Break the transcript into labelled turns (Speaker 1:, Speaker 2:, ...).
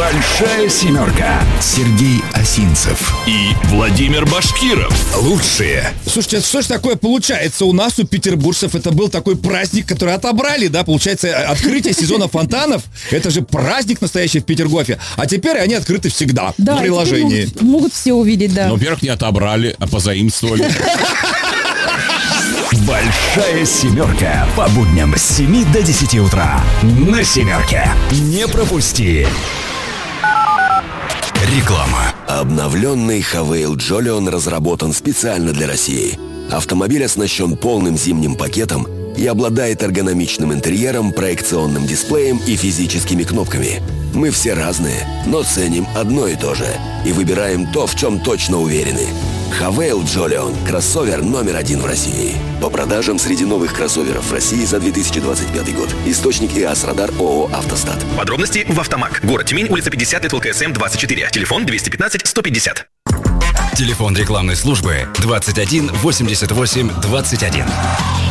Speaker 1: Большая семерка. Сергей Осинцев
Speaker 2: и Владимир Башкиров.
Speaker 1: Лучшие.
Speaker 3: Слушайте, что ж такое получается? У нас, у петербуржцев, это был такой праздник, который отобрали, да? Получается, открытие сезона фонтанов. Это же праздник настоящий в Петергофе. А теперь они открыты всегда в приложении.
Speaker 4: Могут все увидеть, да.
Speaker 2: Но, во-первых, не отобрали, а позаимствовали.
Speaker 1: Большая семерка. По будням с 7 до 10 утра. На семерке. Не пропусти. Реклама.
Speaker 5: Обновленный Хавейл Джолион разработан специально для России. Автомобиль оснащен полным зимним пакетом и обладает эргономичным интерьером, проекционным дисплеем и физическими кнопками. Мы все разные, но ценим одно и то же. И выбираем то, в чем точно уверены. Хавейл Джолион – кроссовер номер 1 в России. По продажам среди новых кроссоверов в России за 2025 год. Источник ИАС Радар ООО «Автостат».
Speaker 6: Подробности в Автомаг. Город Тюмень, улица 50, Литл КСМ 24. Телефон 215 150.
Speaker 1: Телефон рекламной службы 21 88 21.